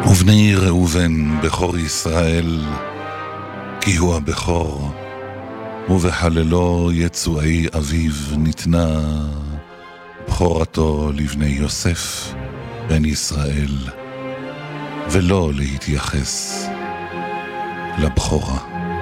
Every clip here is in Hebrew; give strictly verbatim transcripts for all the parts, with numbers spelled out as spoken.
ובני ראובן בכור ישראל, כי הוא הבכור, ובחללו יצואי אביו ניתנה בכורתו לבני יוסף בן ישראל, ולא להתייחס לבכורה.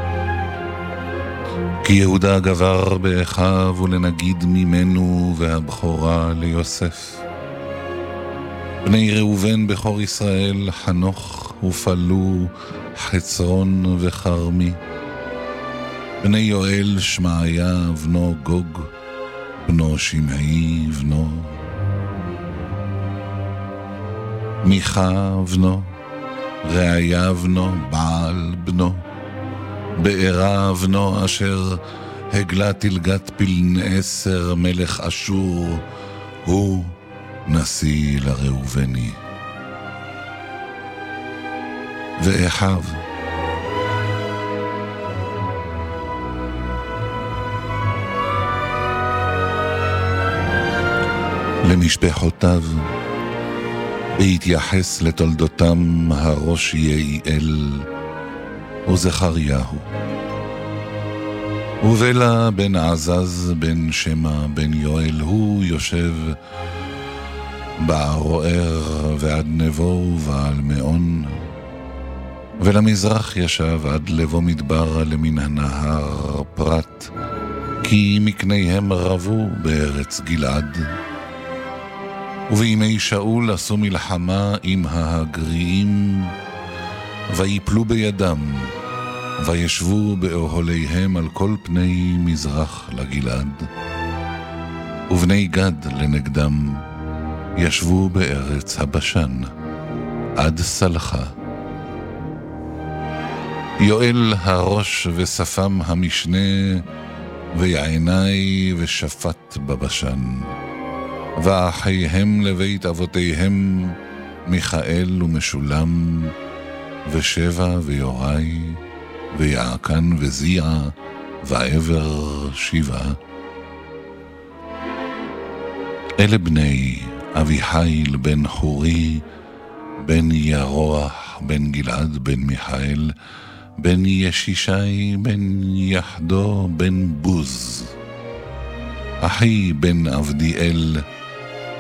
כי יהודה גבר באחיו ולנגיד ממנו, והבכורה ליוסף. בני ראובן בכור ישראל, חנוך ופלו, חצרון וחרמי. בני יואל שמעיה בנו גוג, בנו שמעי בנו. מיכה בנו, ראיה בנו, בעל בנו. בארה בנו אשר הגלה תלגת פילנעשר מלך אשור, הוא נשיא לראובני. ואחיו למשפחותיו, בהתייחס לתולדותם הראש יעיאל וזכריהו, ובלה בן עזז בן שמה בן יואל, הוא יושב בערוער ועד נבו ובעל מאון, ולמזרח ישב עד לבו מדבר למן הנהר פרת, כי מקניהם רבו בארץ גלעד. ובימי שאול עשו מלחמה עם ההגריים, ויפלו בידם, וישבו באוהליהם על כל פני מזרח לגלעד. ובני גד לנגדם ישבו בארץ הבשן, עד סלחה. יואל הראש ושפם המשנה, ויעיני ושפט בבשן. ואחיהם לבית אבותיהם, מיכאל ומשולם, ושבע ויוראי, ויעקן וזיעה, ועבר שבעה. אלה בני אביחיל בן חורי, בן ירוח, בן גלעד, בן מיכאל, בן ישישי, בן יחדו, בן בוז. אחי בן אבדיאל,